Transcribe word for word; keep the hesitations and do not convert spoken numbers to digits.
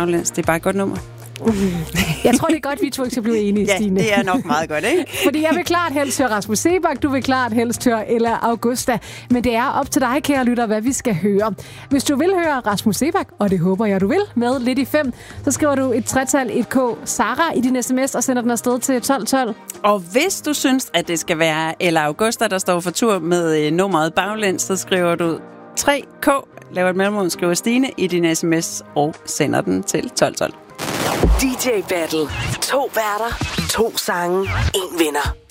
baglæns. Det er bare et godt nummer. Jeg tror, det er godt, vi to ikke skal blive enige, ja, Stine. det er nok meget godt, ikke? Fordi jeg vil klart helst høre Rasmus Seebach, du vil klart helst høre Ella Augusta. Men det er op til dig, kære lytter, hvad vi skal høre. Hvis du vil høre Rasmus Seebach, og det håber jeg, du vil, med lidt i fem, så skriver du et tretal, et K, Sara i din sms og sender den afsted til tolv tolv. Og hvis du synes, at det skal være Ella Augusta, der står for tur med nummeret baglæns, så skriver du tre K, laver et mellemrum, skriver Stine i din sms og sender den til tolv tolv. D J Battle. To værter, to sange, en vinder.